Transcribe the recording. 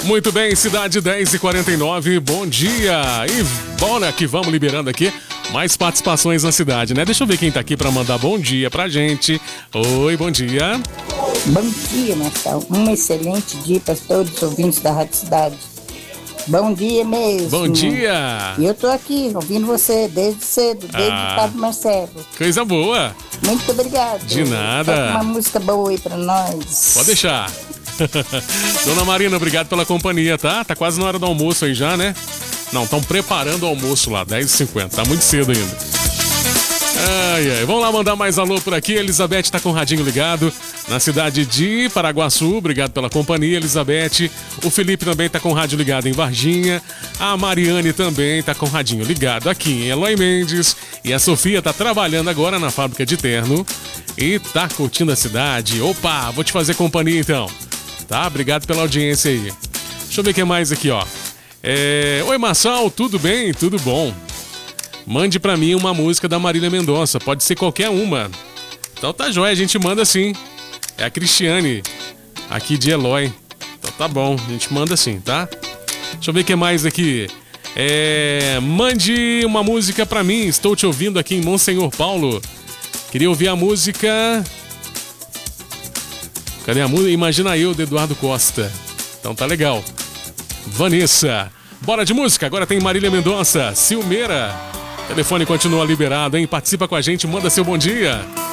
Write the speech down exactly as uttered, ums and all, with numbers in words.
Muito bem, cidade dez e quarenta e nove, bom dia. E bora que vamos liberando aqui mais participações na cidade, né? Deixa eu ver quem tá aqui pra mandar bom dia pra gente. Oi, bom dia. Bom dia, Marcelo. Um excelente dia para todos os ouvintes da Rádio Cidade. Bom dia mesmo. Bom dia. E eu tô aqui ouvindo você desde cedo, desde Ah, o Padre Marcelo. Coisa boa. Muito obrigado. De nada. Toca uma música boa aí pra nós. Pode deixar. Dona Marina, obrigado pela companhia, tá? Tá quase na hora do almoço aí já, né? Não, estão preparando o almoço lá, dez e cinquenta, tá muito cedo ainda. Ai, ai. Vamos lá mandar mais alô por aqui. Elizabeth tá com o radinho ligado na cidade de Paraguaçu. Obrigado pela companhia, Elizabeth. O Felipe também tá com o rádio ligado em Varginha. A Mariane também tá com o radinho ligado aqui em Eloy Mendes. E a Sofia tá trabalhando agora na fábrica de terno e tá curtindo a cidade. Opa, vou te fazer companhia então. Tá? Obrigado pela audiência aí. Deixa eu ver o que mais aqui, ó. É... Oi, Marçal, tudo bem? Tudo bom? Mande pra mim uma música da Marília Mendonça. Pode ser qualquer uma. Então tá jóia, a gente manda sim. É a Cristiane, aqui de Eloy. Então tá bom, a gente manda sim, tá? Deixa eu ver o que mais aqui. É... Mande uma música pra mim. Estou te ouvindo aqui em Monsenhor Paulo. Queria ouvir a música... Cadê a música? Imagina Eu, de Eduardo Costa. Então tá legal. Vanessa. Bora de música. Agora tem Marília Mendonça. Silmeira. O telefone continua liberado, hein? Participa com a gente, manda seu bom dia.